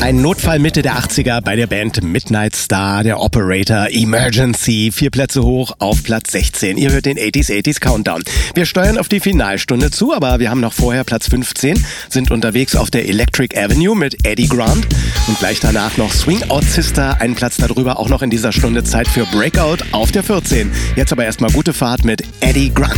Ein Notfall Mitte der 80er bei der Band Midnight Star, der Operator, Emergency. 4 Plätze hoch auf Platz 16. Ihr hört den 80s Countdown. Wir steuern auf die Finalstunde zu, aber wir haben noch vorher Platz 15, sind unterwegs auf der Electric Avenue mit Eddie Grant und gleich danach noch Swing Out Sister, einen Platz darüber auch noch in dieser Stunde Zeit für Breakout auf der 14. Jetzt aber erstmal gute Fahrt mit Eddie Grant.